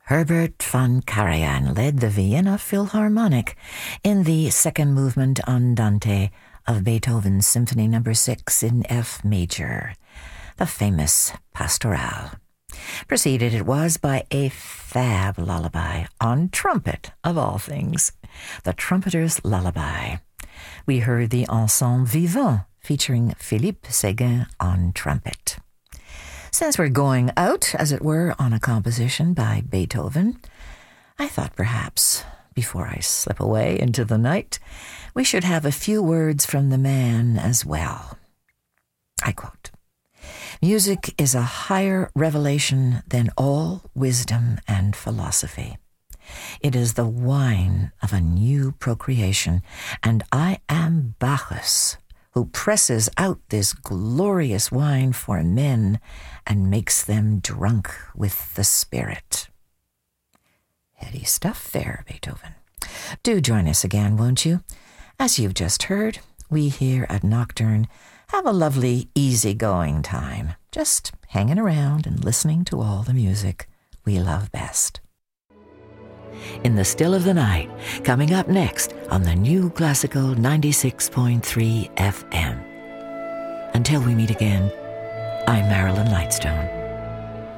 Herbert von Karajan led the Vienna Philharmonic in the second movement Andante of Beethoven's Symphony No. 6 in F major, the famous Pastoral. Preceded it was by a fab lullaby on trumpet, of all things, the Trumpeter's Lullaby. We heard the Ensemble Vivant featuring Philippe Séguin on trumpet. Since we're going out, as it were, on a composition by Beethoven, I thought perhaps, before I slip away into the night, we should have a few words from the man as well. I quote, "Music is a higher revelation than all wisdom and philosophy. It is the wine of a new procreation, and I am Bacchus, who presses out this glorious wine for men and makes them drunk with the Spirit." Heady stuff there, Beethoven. Do join us again, won't you? As you've just heard, we here at Nocturne have a lovely, easygoing time, just hanging around and listening to all the music we love best. In the Still of the Night, coming up next on the New Classical 96.3 FM. Until we meet again, I'm Marilyn Lightstone.